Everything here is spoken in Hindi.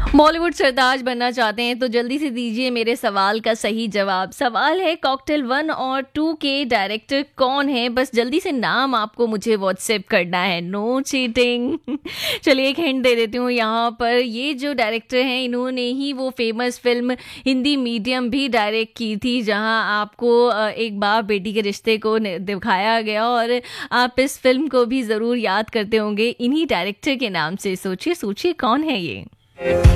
बॉलीवुड सरताज बनना चाहते हैं तो जल्दी से दीजिए मेरे सवाल का सही जवाब। सवाल है कॉकटेल 1 और 2 के डायरेक्टर कौन है? बस जल्दी से नाम आपको मुझे व्हाट्सएप करना है, नो चीटिंग। चलिए एक हिंट दे देती हूँ यहाँ पर। ये जो डायरेक्टर हैं इन्होंने ही वो फेमस फिल्म हिंदी मीडियम भी डायरेक्ट की थी, जहाँ आपको एक बाप बेटी के रिश्ते को दिखाया गया और आप इस फिल्म को भी ज़रूर याद करते होंगे इन्हीं डायरेक्टर के नाम से। सोचिए सोचिए कौन है ये।